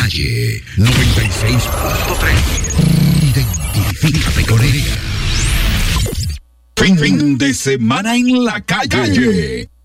calle 96.3. Identifícate con ella. Fin de semana en la calle.